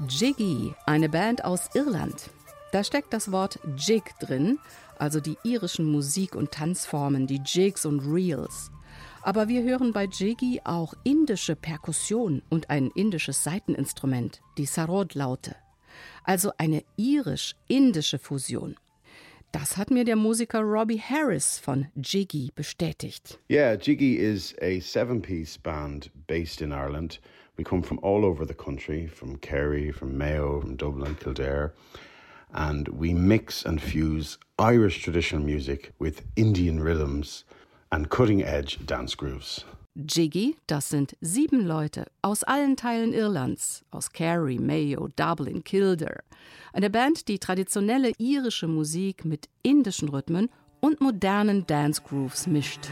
Jiggy, eine Band aus Irland. Da steckt das Wort Jig drin, also die irischen Musik- und Tanzformen, die Jigs und Reels. Aber wir hören bei Jiggy auch indische Perkussion und ein indisches Saiteninstrument, die Sarod-Laute. Also eine irisch-indische Fusion. Das hat mir der Musiker Robbie Harris von Jiggy bestätigt. Yeah, Jiggy is a 7-piece band based in Ireland. We come from all over the country, from Kerry, from Mayo, from Dublin, Kildare. And we mix and fuse Irish traditional music with Indian rhythms and cutting-edge dance grooves. Jiggy, das sind 7 Leute aus allen Teilen Irlands, aus Kerry, Mayo, Dublin, Kildare. Eine Band, die traditionelle irische Musik mit indischen Rhythmen und modernen Dance Grooves mischt.